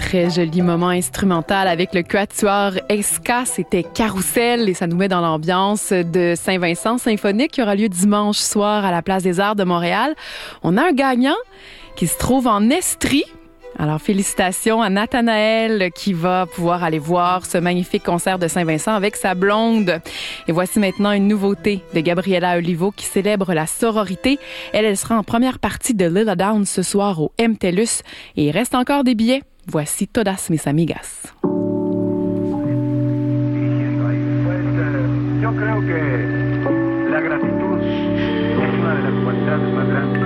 très joli moment instrumental avec le quatuor Esca. C'était Carousel et ça nous met dans l'ambiance de Saint-Vincent symphonique qui aura lieu dimanche soir à la Place des Arts de Montréal. On a un gagnant qui se trouve en Estrie. Alors, félicitations à Nathanaël qui va pouvoir aller voir ce magnifique concert de Saint-Vincent avec sa blonde. Et voici maintenant une nouveauté de Gabriela Olivo qui célèbre la sororité. Elle sera en première partie de Lila Downs ce soir au MTELUS et il reste encore des billets. Voici Todas mis amigas. Yo creo que la gratitud es una de las cualidades más grandes